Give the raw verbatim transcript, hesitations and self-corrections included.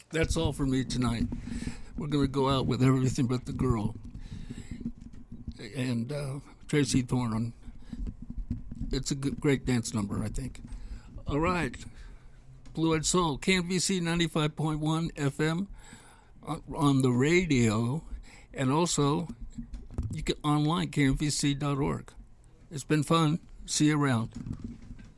That's all for me tonight. We're going to go out with Everything But the Girl. And uh, Tracy Thorn. It's a good, great dance number, I think. All right. Blue Eyed Soul, K N V C ninety-five point one F M on the radio, and also you can online, K N V C dot org. It's been fun. See you around.